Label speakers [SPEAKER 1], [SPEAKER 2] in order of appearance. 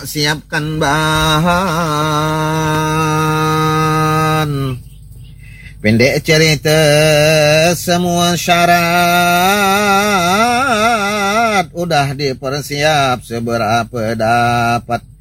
[SPEAKER 1] siapkan bahan. Pendek cerita semua syarat udah dipersiap seberapa dapat.